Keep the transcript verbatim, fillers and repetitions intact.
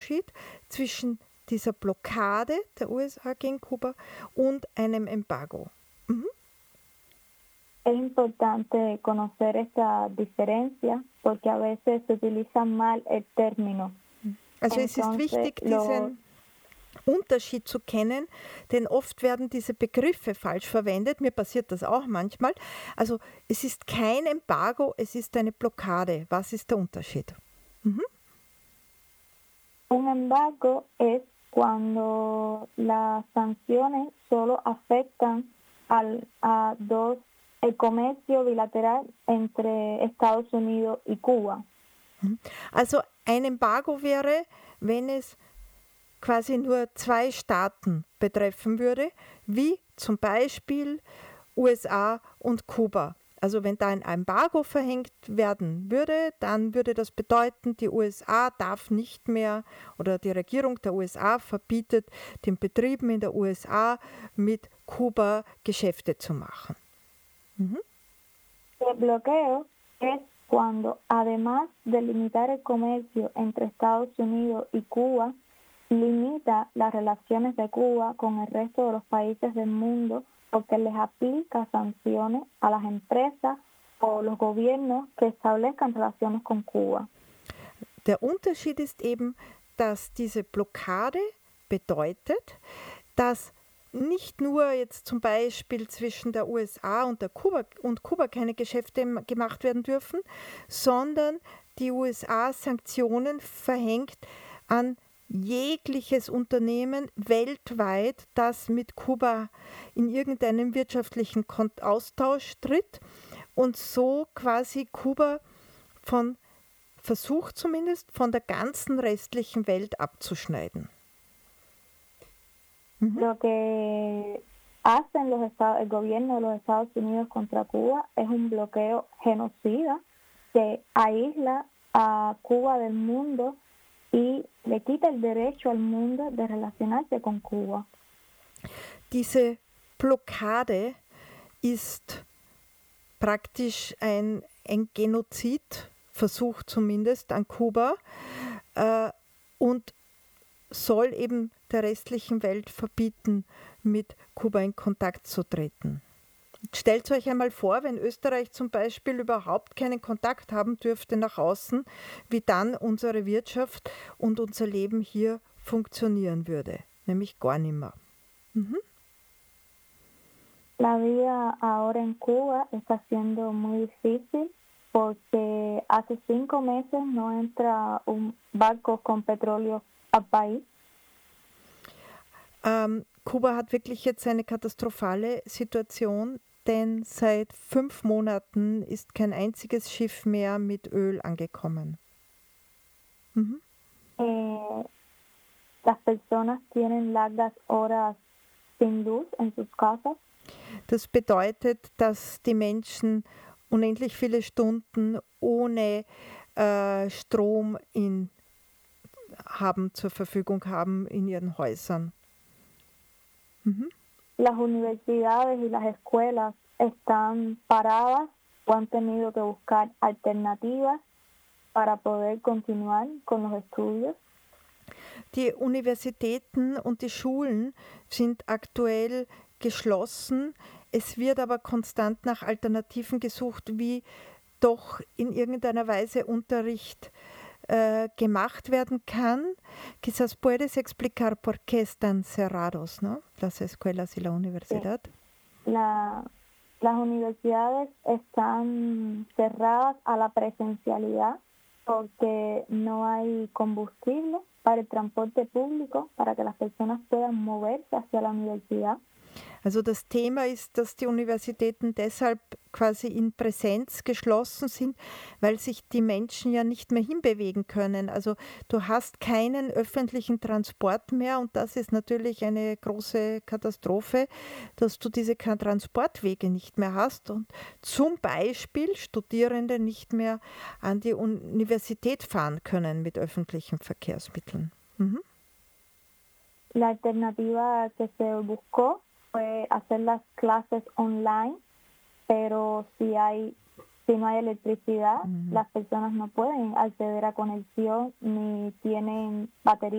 Unterschied zwischen dieser Blockade der U S A gegen Kuba und einem Embargo? Mhm. Es importante conocer esta diferencia porque a veces se utiliza mal el término. Also es ist Entonces, wichtig, lo, diesen Unterschied zu kennen, denn oft werden diese Begriffe falsch verwendet. Mir passiert das auch manchmal. Also es ist kein Embargo, es ist eine Blockade. Was ist der Unterschied? Mhm. un embargo es cuando las sanciones solo afectan al, a dos, el comercio bilateral entre Estados Unidos y Cuba. Also ein Embargo wäre, wenn es quasi nur zwei Staaten betreffen würde, wie zum Beispiel U S A und Kuba. Also wenn da ein Embargo verhängt werden würde, dann würde das bedeuten, die U S A darf nicht mehr oder die Regierung der U S A verbietet den Betrieben in der U S A mit Kuba Geschäfte zu machen. Mhm. El bloqueo es cuando, además de limitar el comercio entre Estados Unidos y Cuba, limita las relaciones de Cuba con el resto de los países del mundo porque les aplica sanciones a las empresas o los gobiernos que establezcan relaciones con Cuba. Der Unterschied ist eben, dass diese Blockade bedeutet, dass nicht nur jetzt zum Beispiel zwischen der U S A und, der Kuba, und Kuba keine Geschäfte gemacht werden dürfen, sondern die U S A Sanktionen verhängt an jegliches Unternehmen weltweit, das mit Kuba in irgendeinem wirtschaftlichen Austausch tritt und so quasi Kuba von versucht zumindest von der ganzen restlichen Welt abzuschneiden. Mhm. Lo que hacen los Estados, el gobierno de los Estados Unidos contra Cuba es un bloqueo genocida que aísla a Cuba del mundo y le quita el derecho al mundo de relacionarse con Cuba. Diese Blockade ist praktisch ein, ein Genozidversuch zumindest an Kuba äh, und soll eben der restlichen Welt verbieten, mit Kuba in Kontakt zu treten. Stellt euch einmal vor, wenn Österreich zum Beispiel überhaupt keinen Kontakt haben dürfte nach außen, wie dann unsere Wirtschaft und unser Leben hier funktionieren würde. Nämlich gar nicht mehr. Mhm. La vida ahora en Cuba está siendo muy difícil porque hace cinco meses no entra un barco con petróleo al país. Ähm, Kuba hat wirklich jetzt eine katastrophale Situation, denn seit fünf Monaten ist kein einziges Schiff mehr mit Öl angekommen. Mhm. Eh, las personas tienen largas horas sin luz en sus casas. Das bedeutet, dass die Menschen unendlich viele Stunden ohne äh, Strom in, haben, zur Verfügung haben in ihren Häusern. Mhm. Las universidades y las escuelas están paradas o han tenido que buscar alternativas para poder continuar con los estudios. Die Universitäten und die Schulen sind aktuell geschlossen. Es wird aber konstant nach Alternativen gesucht, wie doch in irgendeiner Weise Unterricht äh, gemacht werden kann. Quizás puedes explicar por qué están cerrados, ¿no? Las escuelas y la universidad. Sí. La, las universidades están cerradas a la presencialidad porque no hay combustible para el transporte público, para que las personas puedan moverse hacia la universidad. Also das Thema ist, dass die Universitäten deshalb quasi in Präsenz geschlossen sind, weil sich die Menschen ja nicht mehr hinbewegen können. Also du hast keinen öffentlichen Transport mehr und das ist natürlich eine große Katastrophe, dass du diese Transportwege nicht mehr hast und zum Beispiel Studierende nicht mehr an die Universität fahren können mit öffentlichen Verkehrsmitteln. Mhm. La alternativa que se buscó fue hacer las clases online, pero si hay si no hay electricidad, uh-huh. las personas no pueden acceder a conexión ni tienen batería